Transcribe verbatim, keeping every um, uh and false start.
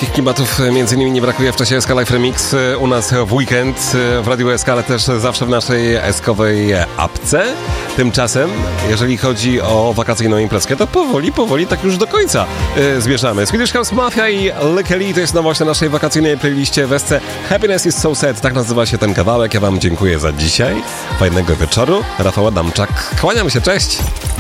takich klimatów między innymi nie brakuje w czasie S K Live Remix u nas w weekend w Radiu S K, ale też zawsze w naszej eskowej apce. Tymczasem, jeżeli chodzi o wakacyjną imprezkę, to powoli, powoli tak już do końca yy, zmierzamy. Swedish House Mafia i Lekeli to jest nowość na naszej wakacyjnej playliście w S C. Happiness is so sad, tak nazywa się ten kawałek. Ja wam dziękuję za dzisiaj. Fajnego wieczoru. Rafał Adamczak. Kłaniam się, cześć!